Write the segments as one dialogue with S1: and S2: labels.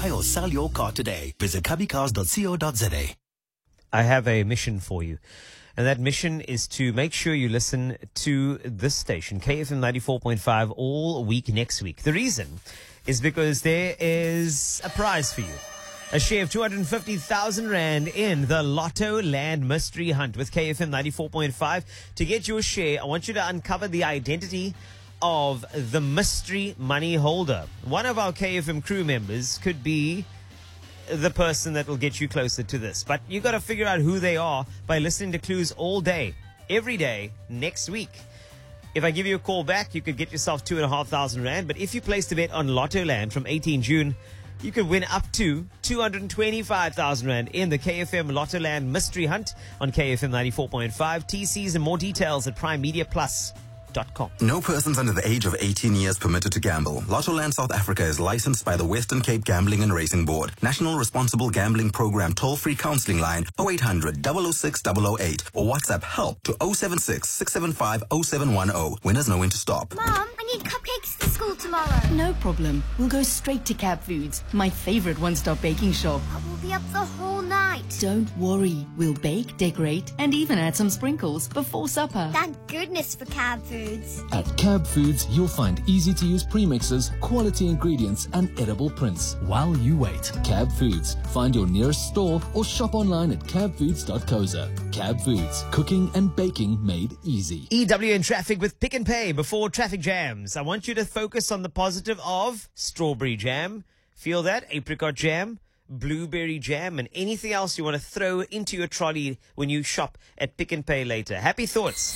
S1: buy or sell your car today. Visit cubbycars.co.za.
S2: I have a mission for you. And that mission is to make sure you listen to this station, KFM 94.5, all week next week. The reason is because there is a prize for you. A share of 250,000 Rand in the Lotto Land Mystery Hunt with KFM 94.5. To get your share, I want you to uncover the identity of the mystery money holder. One of our KFM crew members could be the person that will get you closer to this. But you got to figure out who they are by listening to clues all day, every day, next week. If I give you a call back, you could get yourself 2,500 Rand. But if you placed a bet on Lotto Land from 18 June, you could win up to 225,000 Rand in the KFM Lotto Land Mystery Hunt on KFM 94.5. TCs and more details at primemediaplus.com.
S3: No persons under the age of 18 years permitted to gamble. Lottoland South Africa is licensed by the Western Cape Gambling and Racing Board. National Responsible Gambling Program toll-free counseling line 0800 006 008 or WhatsApp help to 076 675 0710. Winners know when to stop.
S4: Mom, I need cupcakes for school tomorrow.
S5: No problem. We'll go straight to Cab Foods, my favorite one-stop baking shop.
S4: I will be up the whole night.
S5: Don't worry. We'll bake, decorate, and even add some sprinkles before supper.
S4: Thank goodness for Cab Foods.
S6: At Cab Foods, you'll find easy-to-use premixes, quality ingredients, and edible prints while you wait. Cab Foods. Find your nearest store or shop online at cabfoods.co.za. Cab Foods. Cooking and baking made easy.
S2: EWN traffic with Pick and Pay before traffic jams. I want you to focus on the positive of strawberry jam. Feel that? Apricot jam, blueberry jam, and anything else you want to throw into your trolley when you shop at Pick and Pay later. Happy thoughts.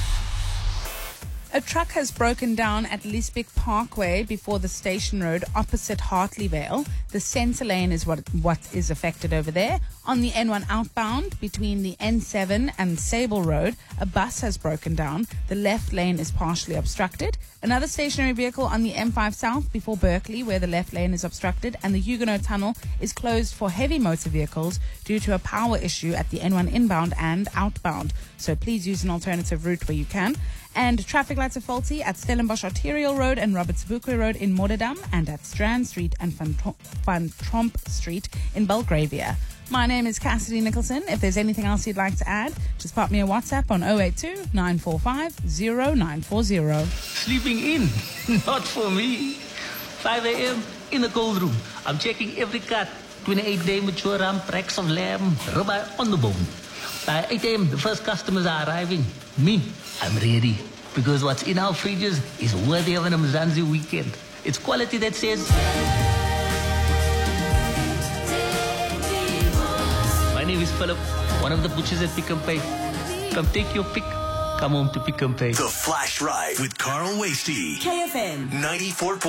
S7: A truck has broken down at Liesbeek Parkway before the Station Road opposite Hartley Vale. The centre lane is what is affected over there. On the N1 outbound between the N7 and Sable Road, a bus has broken down. The left lane is partially obstructed. Another stationary vehicle on the M5 South before Berkeley, where the left lane is obstructed, and the Huguenot Tunnel is closed for heavy motor vehicles due to a power issue at the N1 inbound and outbound. So please use an alternative route where you can. And traffic lights are faulty at Stellenbosch Arterial Road and Robert Sobukwe Road in Moderdam, and at Strand Street and Van Tromp Street in Belgravia. My name is Cassidy Nicholson. If there's anything else you'd like to add, just pop me a WhatsApp on 082-945-0940.
S8: Sleeping in? Not for me. 5 a.m. in the cold room. I'm checking every cut. 28-day mature ram, racks of lamb, ribeye on the bone. By 8 a.m., the first customers are arriving. Me, I'm ready. Because what's in our fridges is worthy of an Mzansi weekend. It's quality that says... My name is Philip, one of the butchers at Pick and Pay. Come take your pick. Come home to Pick and Pay.
S1: The Flash Ride with Carl Wasty.
S5: KFM
S1: 94.